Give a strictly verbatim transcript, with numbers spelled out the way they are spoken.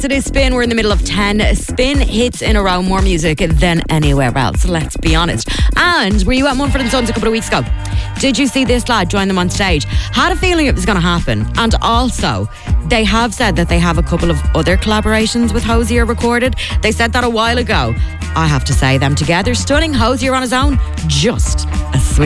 It is Spin. We're in the middle of ten Spin hits in a row, more music than anywhere else, let's be honest. And were you at Mumford and Sons a couple of weeks ago? Did you see this lad join them on stage? Had a feeling it was going to happen. And also, they have said that they have a couple of other collaborations with Hozier recorded. They said that a while ago. I have to say, them together, stunning. Hozier on his own, just a sweet.